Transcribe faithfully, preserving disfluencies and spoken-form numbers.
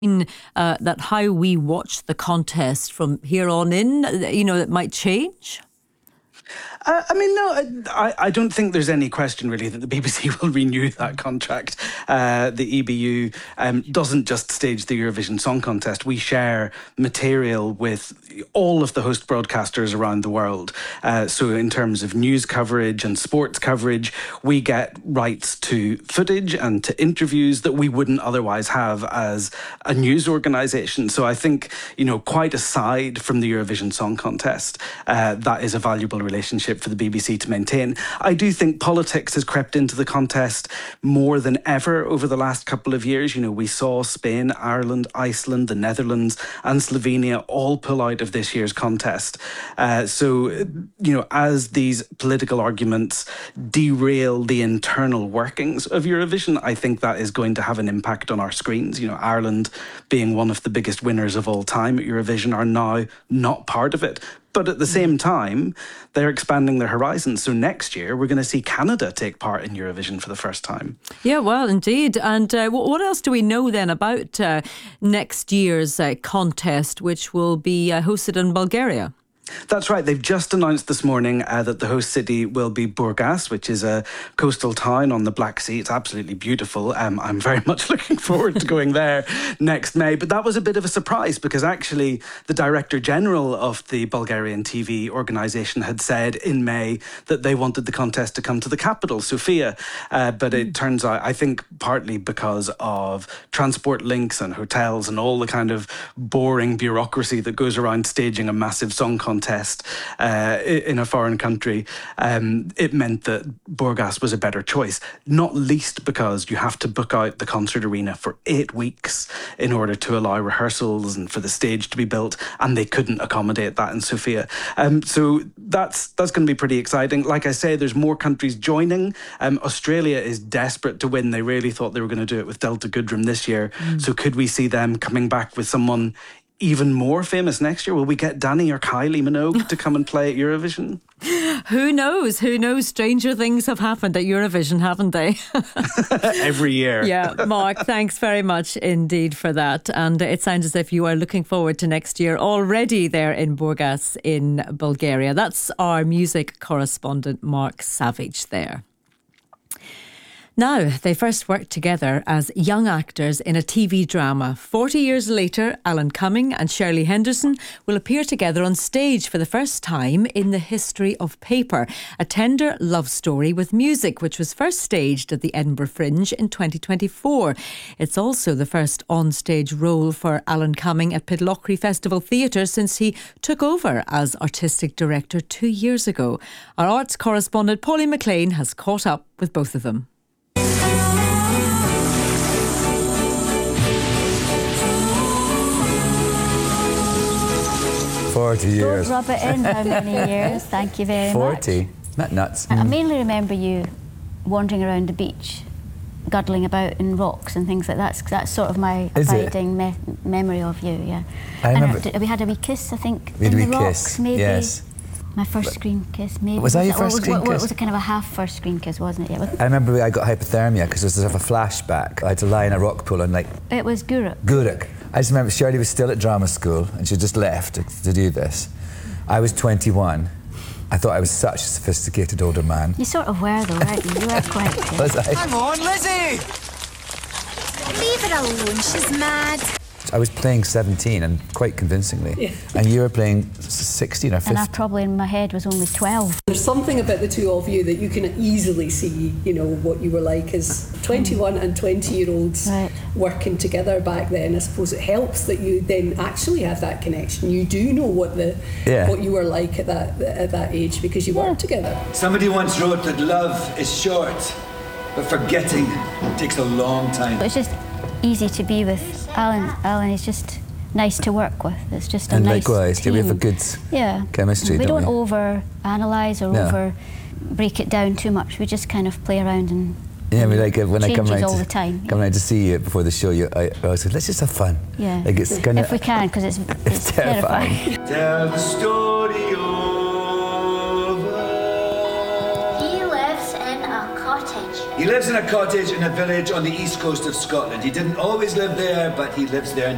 Uh, that how we watch the contest from here on in, you know, that might change? Uh, I mean, no, I, I don't think there's any question really that the B B C will renew that contract. Uh, the E B U um, doesn't just stage the Eurovision Song Contest. We share material with all of the host broadcasters around the world. Uh, so in terms of news coverage and sports coverage, we get rights to footage and to interviews that we wouldn't otherwise have as a news organisation. So I think, you know, quite aside from the Eurovision Song Contest, uh, that is a valuable relationship for the B B C to maintain. I do think politics has crept into the contest more than ever over the last couple of years. You know, we saw Spain, Ireland, Iceland, the Netherlands and Slovenia all pull out of this year's contest. Uh, so, you know, as these political arguments derail the internal workings of Eurovision, I think that is going to have an impact on our screens. You know, Ireland, being one of the biggest winners of all time at Eurovision, are now not part of it. But at the same time, they're expanding their horizons. So next year, we're going to see Canada take part in Eurovision for the first time. Yeah, well, indeed. And uh, what else do we know then about uh, next year's uh, contest, which will be uh, hosted in Bulgaria? That's right. They've just announced this morning uh, that the host city will be Burgas, which is a coastal town on the Black Sea. It's absolutely beautiful. Um, I'm very much looking forward to going there next May. But that was a bit of a surprise because actually the Director General of the Bulgarian T V organisation had said in May that they wanted the contest to come to the capital, Sofia. Uh, but it turns out, I think partly because of transport links and hotels and all the kind of boring bureaucracy that goes around staging a massive song contest Contest uh, in a foreign country, um, it meant that Burgas was a better choice, not least because you have to book out the concert arena for eight weeks in order to allow rehearsals and for the stage to be built, and they couldn't accommodate that in Sofia. Um, so that's that's going to be pretty exciting. Like I say, there's more countries joining. Um, Australia is desperate to win. They really thought they were going to do it with Delta Goodrem this year. Mm. So could we see them coming back with someone even more famous next year? Will we get Danny or Kylie Minogue to come and play at Eurovision? Who knows? Who knows? Stranger things have happened at Eurovision, haven't they? Every year. Yeah, Mark, thanks very much indeed for that. And it sounds as if you are looking forward to next year already there in Burgas in Bulgaria. That's our music correspondent, Mark Savage there. Now, they first worked together as young actors in a T V drama. Forty years later, Alan Cumming and Shirley Henderson will appear together on stage for the first time in the history of paper. A tender love story with music, which was first staged at the Edinburgh Fringe in twenty twenty-four. It's also the first on-stage role for Alan Cumming at Pitlochry Festival Theatre since he took over as artistic director two years ago. Our arts correspondent, Pauline McLean, has caught up with both of them. Forty years. Don't rub it in how many years. Thank you very Forty. much. Forty. Not nuts. I mainly remember you wandering around the beach, guddling about in rocks and things like that. That's sort of my Is abiding me memory of you. Yeah. I remember. And we had a wee kiss, I think, we had in a the wee rocks, kiss. maybe. Yes. My first screen kiss, maybe. Was that your first was, screen was, kiss? It was a kind of a half first screen kiss, wasn't it? Yeah. I remember I got hypothermia because it was sort of a flashback. I had to lie in a rock pool and like... It was Guruk. Guruk. I just remember Shirley was still at drama school and she just left to, to do this. I was twenty-one. I thought I was such a sophisticated older man. You sort of were though, weren't you? You were quite good. Was I? Hang on, Lizzie! Leave her alone, she's mad. I was playing seventeen and quite convincingly. Yeah. And you were playing sixteen or fifteen. And I probably in my head was only twelve. There's something about the two of you that you can easily see, you know, what you were like as twenty-one and twenty year olds right. working together back then. I suppose it helps that you then actually have that connection. You do know what the yeah. what you were like at that at that age because you yeah. worked together. Somebody once wrote that love is short, but forgetting takes a long time. But it's just easy to be with Alan. Alan is just nice to work with. It's just a and nice likewise, team. we have a good yeah. chemistry, we don't don't we? over analyse or no. over break it down too much. We just kind of play around and yeah, we like it when I come round all to, the time. come round to see you before the show. You, I, I always say, let's just have fun. Yeah, like it's kind of if we can, because it's, it's, it's terrifying. terrifying. Tell the story over. He lives in a cottage. He lives in a cottage in a village on the east coast of Scotland. He didn't always live there, but he lives there